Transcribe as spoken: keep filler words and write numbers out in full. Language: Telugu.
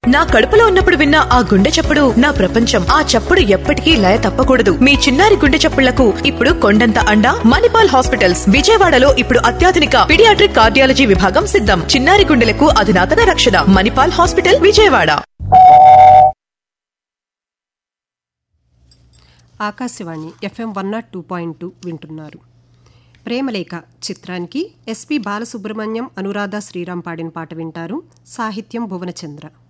నా కడుపులో ఉన్నప్పుడు విన్న ఆ గుండె చప్పుడు నా ప్రపంచం. ఆ చప్పుడు ఎప్పటికీ లయ తప్పకూడదు. మీ చిన్నారి గుండె చప్పుళ్లకు ఇప్పుడు కొండంత అండ మణిపాల్ హాస్పిటల్స్. విజయవాడలో ఇప్పుడు అత్యాధునిక పీడియాట్రిక్ కార్డియాలజీ విభాగం సిద్ధం. చిన్నారి గుండెలకు అధునాతన రక్షణ. Manipal hospital, Vijayawada. Akashvani FM one not two point two వింటున్నారు. ప్రేమలేఖ చిత్రానికి ఎస్పి బాలసుబ్రహ్మణ్యం, అనురాధ శ్రీరామ్ పాడిన పాట వింటారు. సాహిత్యం భువనచంద్ర.